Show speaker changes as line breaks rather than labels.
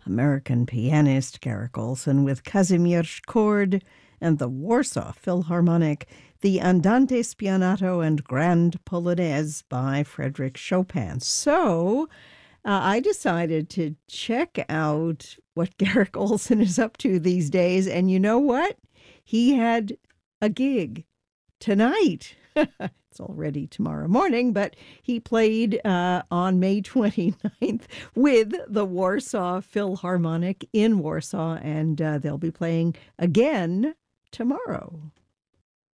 American pianist Garrick Olson with Kazimierz Chord and the Warsaw Philharmonic, the Andante Spianato and Grand Polonaise by Frédéric Chopin. So I decided to check out what Garrick Olson is up to these days. And you know what? He had a gig tonight. It's already tomorrow morning, but he played on May 29th with the Warsaw Philharmonic in Warsaw, and they'll be playing again tomorrow.